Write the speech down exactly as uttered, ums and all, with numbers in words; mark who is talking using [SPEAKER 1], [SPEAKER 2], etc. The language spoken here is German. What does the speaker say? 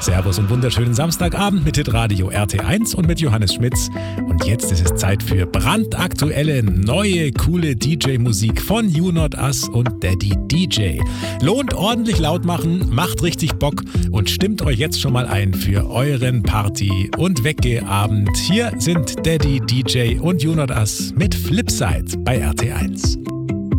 [SPEAKER 1] Servus und wunderschönen Samstagabend mit Hitradio R T eins und mit Johannes Schmitz. Und jetzt ist es Zeit für brandaktuelle, neue, coole D J-Musik von You Not Us und Daddy D J. Lohnt ordentlich laut machen, macht richtig Bock und stimmt euch jetzt schon mal ein für euren Party- und Weggehabend. Hier sind Daddy D J und You Not Us mit Flipside bei R T eins.